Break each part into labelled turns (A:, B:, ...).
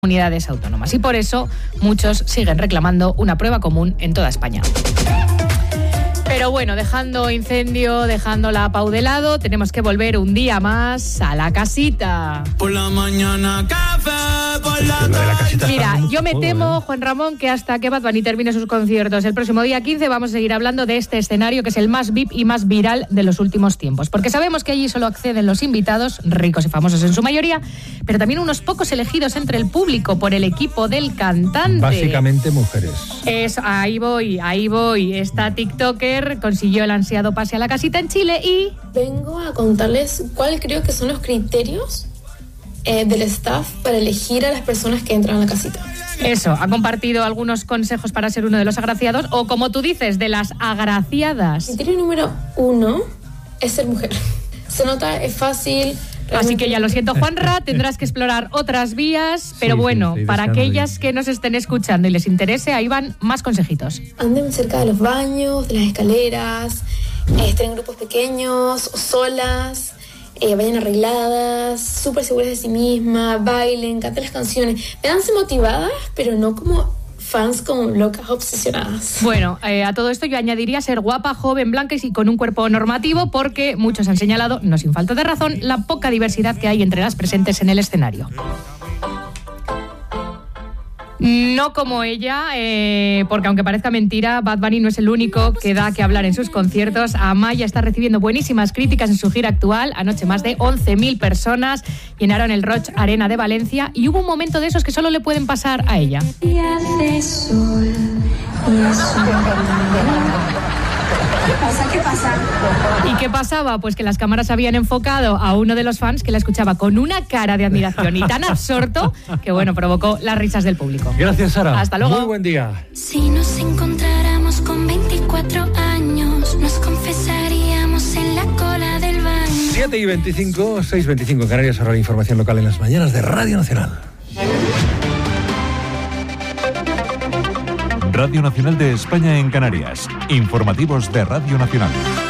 A: comunidades autónomas. Y por eso muchos siguen reclamando una prueba común en toda España. Pero bueno, dejando incendio, dejando la PAU de lado, tenemos que volver un día más a la casita.
B: Por la mañana café, por la
C: casita.
A: Mira, yo me temo, Juan Ramón, que hasta que Bad Bunny termine sus conciertos el próximo día 15 vamos a seguir hablando de este escenario que es el más VIP y más viral de los últimos tiempos. Porque sabemos que allí solo acceden los invitados, ricos y famosos en su mayoría, pero también unos pocos elegidos entre el público por el equipo del cantante.
C: Básicamente mujeres.
A: Ahí voy. Esta TikToker consiguió el ansiado pase a la casita en Chile y...
D: Vengo a contarles cuáles creo que son los criterios del staff para elegir a las personas que entran a la casita.
A: Eso, ha compartido algunos consejos para ser uno de los agraciados o, como tú dices, de las agraciadas.
D: Criterio número 1 es ser mujer. Se nota, es fácil...
A: Así que ya lo siento, Juanra, tendrás que explorar otras vías, pero bueno, para aquellas que nos estén escuchando y les interese, ahí van más consejitos.
D: Anden cerca de los baños, de las escaleras, estén en grupos pequeños o solas, vayan arregladas, súper seguras de sí mismas, bailen, canten las canciones. Véanse motivadas, pero no como fans como locas obsesionadas.
A: Bueno, a todo esto yo añadiría ser guapa, joven, blanca y con un cuerpo normativo, porque muchos han señalado, no sin falta de razón, la poca diversidad que hay entre las presentes en el escenario. No como ella, porque aunque parezca mentira, Bad Bunny no es el único que da que hablar en sus conciertos. Amaya está recibiendo buenísimas críticas en su gira actual. Anoche más de 11.000 personas llenaron el Roig Arena de Valencia y hubo un momento de esos que solo le pueden pasar a ella.
E: Y hace sol, y es ¿Qué pasa?
A: ¿Y qué pasaba? Pues que las cámaras habían enfocado a uno de los fans que la escuchaba con una cara de admiración y tan absorto que, bueno, provocó las risas del público.
C: Gracias, Sara.
A: Hasta luego.
C: Muy buen día.
E: Si nos encontráramos con 24 años, nos confesaríamos en la cola del baño.
C: 7:25, 6:25 en Canarias. Ahora la información local en las mañanas de Radio Nacional.
F: Radio Nacional de España en Canarias. Informativos de Radio Nacional.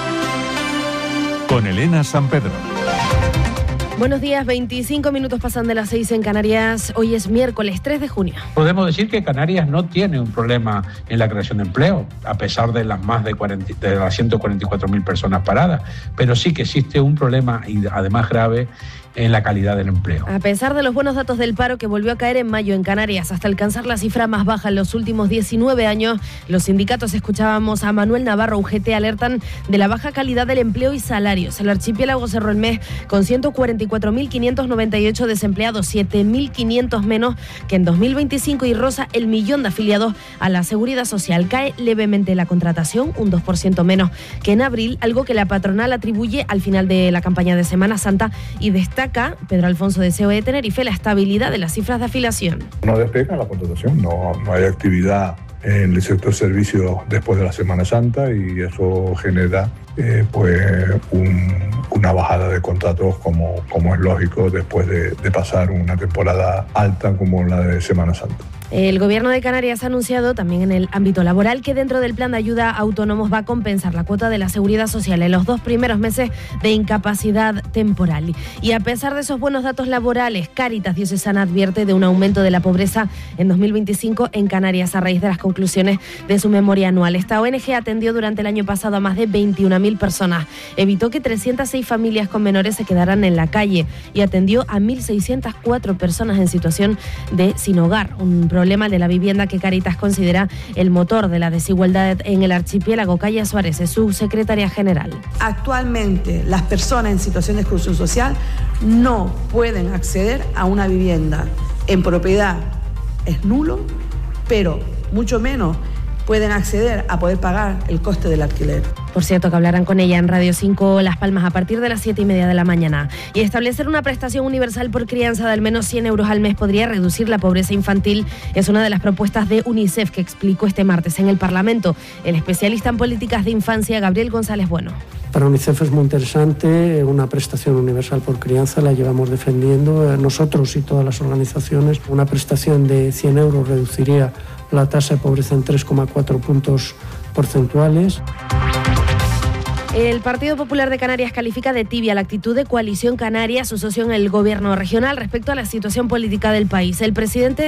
F: Con Elena San Pedro.
G: Buenos días, 25 minutos pasan de las 6 en Canarias. Hoy es miércoles 3 de junio.
H: Podemos decir que Canarias no tiene un problema en la creación de empleo, a pesar de las más de las 144.000 personas paradas, pero sí que existe un problema, y además grave, en la calidad del empleo.
G: A pesar de los buenos datos del paro que volvió a caer en mayo en Canarias hasta alcanzar la cifra más baja en los últimos 19 años, los sindicatos, escuchábamos a Manuel Navarro, UGT, alertan de la baja calidad del empleo y salarios. El archipiélago cerró el mes con 144.598 desempleados, 7.500 menos que en 2025 y roza el millón de afiliados a la Seguridad Social. Cae levemente la contratación, un 2% menos que en abril, algo que la patronal atribuye al final de la campaña de Semana Santa, y destaca Pedro Alfonso de COE Tenerife la estabilidad de las cifras de afiliación.
I: No despega la contratación, no hay actividad en el sector servicios después de la Semana Santa y eso genera una bajada de contratos como es lógico después de pasar una temporada alta como la de Semana Santa.
G: El Gobierno de Canarias ha anunciado también en el ámbito laboral que dentro del plan de ayuda a autónomos va a compensar la cuota de la Seguridad Social en los 2 primeros meses de incapacidad temporal. Y a pesar de esos buenos datos laborales, Cáritas Diocesana advierte de un aumento de la pobreza en 2025 en Canarias a raíz de las conclusiones de su memoria anual. Esta ONG atendió durante el año pasado a más de 21.000 personas, evitó que 306 familias con menores se quedaran en la calle y atendió a 1.604 personas en situación de sin hogar, un problema de la vivienda que Cáritas considera el motor de la desigualdad en el archipiélago. Calla Suárez es su secretaria general.
J: Actualmente las personas en situación de exclusión social no pueden acceder a una vivienda en propiedad, es nulo, pero mucho menos pueden acceder a poder pagar el coste del alquiler.
G: Por cierto, que hablarán con ella en Radio 5 Las Palmas a partir de las 7:30 de la mañana. Y establecer una prestación universal por crianza de al menos 100 euros al mes podría reducir la pobreza infantil. Es una de las propuestas de UNICEF que explicó este martes en el Parlamento el especialista en políticas de infancia Gabriel González Bueno.
K: Para UNICEF es muy interesante una prestación universal por crianza, la llevamos defendiendo nosotros y todas las organizaciones. Una prestación de 100 euros reduciría la tasa de pobreza en 3,4 puntos porcentuales.
G: El Partido Popular de Canarias califica de tibia la actitud de Coalición Canaria, su socio en el gobierno regional, respecto a la situación política del país. El presidente